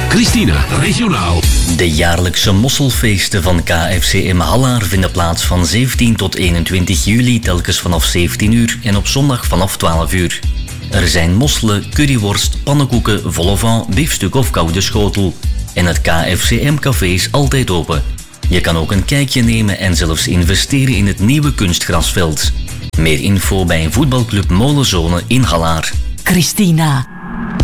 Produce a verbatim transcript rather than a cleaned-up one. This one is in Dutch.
Christina, regionaal. De jaarlijkse mosselfeesten van K F C M Hallaar vinden plaats van zeventien tot eenentwintig juli, telkens vanaf zeventien uur en op zondag vanaf twaalf uur. Er zijn mosselen, curryworst, pannenkoeken, vol au vent, biefstuk of koude schotel. En het K F C M-café is altijd open. Je kan ook een kijkje nemen en zelfs investeren in het nieuwe kunstgrasveld. Meer info bij voetbalclub Molenzone in Hallaar. Christina.